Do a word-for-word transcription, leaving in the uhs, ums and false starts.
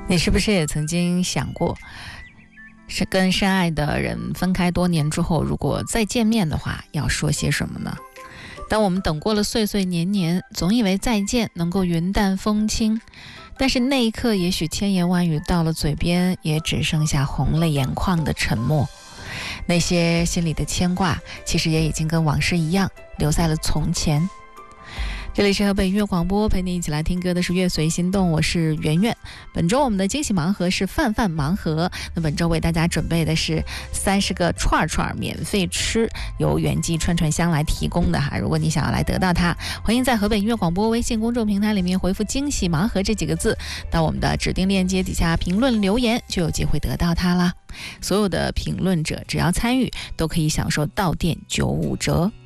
你是不是也曾经想过，是跟深爱的人分开多年之后，如果再见面的话，要说些什么呢？当我们等过了岁岁年年，总以为再见能够云淡风轻，但是那一刻，也许千言万语到了嘴边，也只剩下红了眼眶的沉默。那些心里的牵挂，其实也已经跟往事一样，留在了从前。这里是河北音乐广播，陪你一起来听歌的是乐随心动，我是圆圆。本周我们的惊喜盲盒是饭饭盲盒，那本周为大家准备的是三十个串串免费吃，由原记串串香来提供的哈。如果你想要来得到它，欢迎在河北音乐广播微信公众平台里面回复惊喜盲盒这几个字，到我们的指定链接底下评论留言，就有机会得到它啦。所有的评论者只要参与，都可以享受到店九五折。